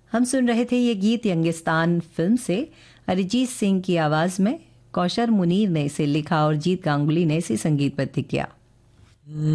हम सुन रहे थे ये गीत यंगिस्तान फिल्म से अरिजीत सिंह की आवाज़ में। कौशर मुनीर ने इसे लिखा और जीत गांगुली ने इसे संगीतबद्ध किया।